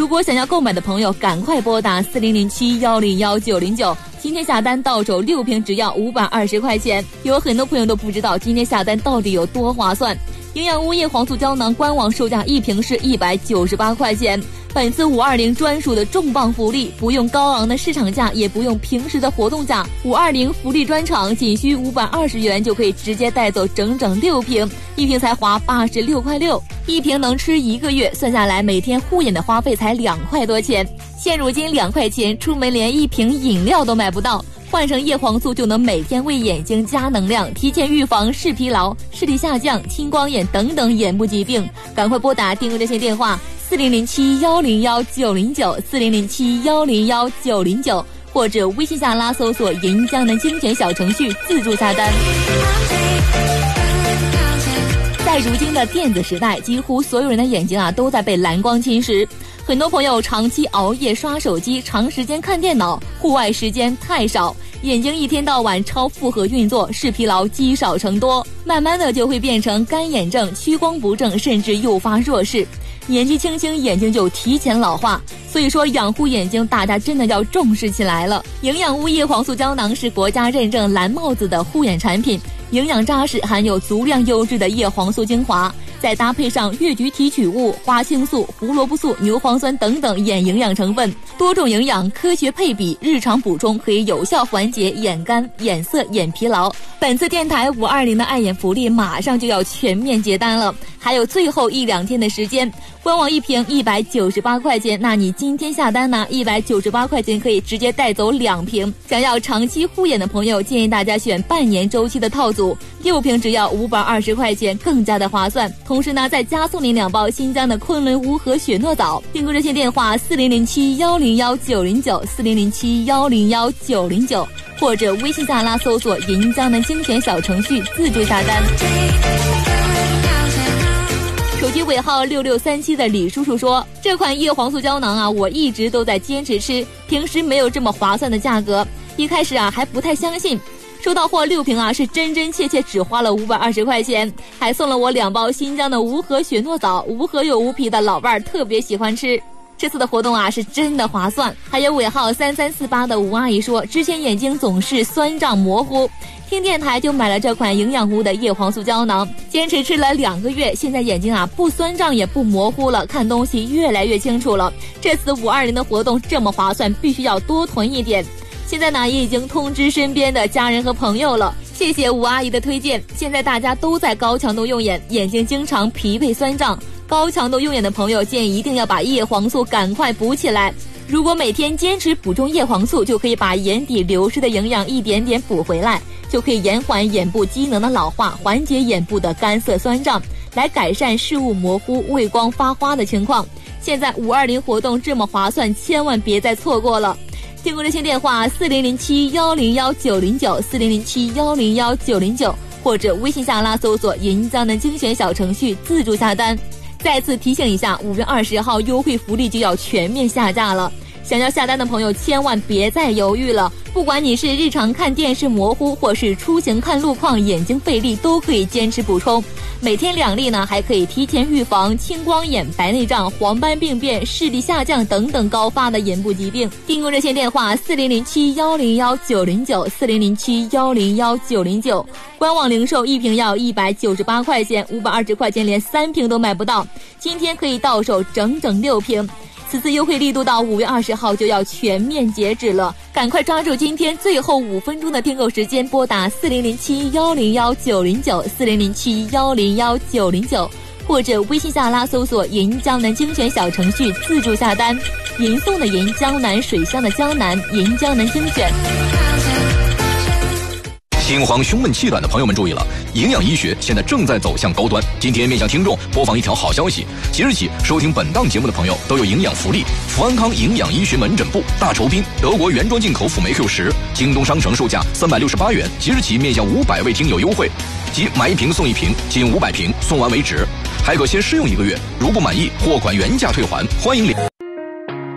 如果想要购买的朋友，赶快拨打4007101909，今天下单到手6瓶只要520块钱。有很多朋友都不知道今天下单到底有多划算。营养屋叶黄素胶囊官网售价1瓶是198块钱。本次520专属的重磅福利，不用高昂的市场价，也不用平时的活动价，520福利专场仅需520元就可以直接带走整整6瓶，1瓶才划86块6，1瓶能吃1个月，算下来每天护眼的花费才2块多钱。现如今2块钱出门连1瓶饮料都买不到，换成叶黄素就能每天为眼睛加能量，提前预防视疲劳、视力下降、青光眼等等眼部疾病。赶快拨打订购热线电话4007101909 4007101909，或者微信下拉搜索银江南精选小程序自助下单。在如今的电子时代，几乎所有人的眼睛都在被蓝光侵蚀。很多朋友长期熬夜刷手机，长时间看电脑，户外时间太少，眼睛一天到晚超负荷运作，视疲劳积少成多，慢慢的就会变成干眼症、屈光不正，甚至诱发弱视。年纪轻轻眼睛就提前老化，所以说养护眼睛大家真的要重视起来了。营养屋叶黄素胶囊是国家认证蓝帽子的护眼产品，营养扎实，含有足量优质的叶黄素精华，再搭配上越橘提取物、花青素、胡萝卜素、牛磺酸等等眼营养成分，多种营养科学配比，日常补充可以有效缓解眼干、眼涩、眼疲劳。本次电台520的爱眼福利马上就要全面结单了，还有最后1-2天的时间，官网1瓶198块钱，那你今天下单呢，198块钱可以直接带走2瓶。想要长期护眼的朋友，建议大家选半年周期的套组，6瓶只要520块钱，更加的划算。同时呢，再加送您2包新疆的昆仑乌合雪诺藻。订购热线电话4007101909 4007101909，或者微信下拉搜索银江南精选小程序自助下单。手机尾号6637的李叔叔说，这款叶黄素胶囊我一直都在坚持吃，平时没有这么划算的价格，一开始还不太相信。收到货6瓶是真真切切只花了520块钱，还送了我2包新疆的无核雪诺藻，无核有无皮的老伴儿特别喜欢吃。这次的活动是真的划算。还有尾号3348的吴阿姨说，之前眼睛总是酸胀模糊，听电台就买了这款营养屋的叶黄素胶囊，坚持吃了2个月，现在眼睛不酸胀也不模糊了，看东西越来越清楚了。这次520的活动这么划算，必须要多囤一点。现在也已经通知身边的家人和朋友了，谢谢吴阿姨的推荐。现在大家都在高强度用眼，眼睛经常疲惫酸胀，高强度用眼的朋友建议一定要把叶黄素赶快补起来。如果每天坚持补充叶黄素，就可以把眼底流失的营养一点点补回来，就可以延缓眼部机能的老化，缓解眼部的干涩酸胀，来改善视物模糊、畏光发花的情况。现在520活动这么划算，千万别再错过了。订购热线电话4007101909 4007101909，或者微信下拉搜索银江南精选小程序自助下单。再次提醒一下，5月20号优惠福利就要全面下架了，想要下单的朋友千万别再犹豫了。不管你是日常看电视模糊，或是出行看路况眼睛费力，都可以坚持补充。每天2粒还可以提前预防青光眼、白内障、黄斑病变、视力下降等等高发的眼部疾病。订购热线电话4007101909 4007101909，官网零售1瓶要198块钱，520块钱连3瓶都买不到，今天可以到手整整6瓶。此次优惠力度到5月20号就要全面截止了，赶快抓住今天最后5分钟的订购时间，拨打4007101909 4007101909，或者微信下拉搜索银江南精选小程序自助下单。银送的银，江南水乡的江南，银江南精选。 心慌、胸闷、气短的朋友们注意了，营养医学现在正在走向高端。今天面向听众播放一条好消息，即日起收听本档节目的朋友都有营养福利。福安康营养医学门诊部大酬宾德国原装进口辅酶 Q10，京东商城售价368元，即日起面向500位听友优惠，即买1瓶送1瓶，仅500瓶，送完为止，还可先试用1个月，如不满意货款原价退还，欢迎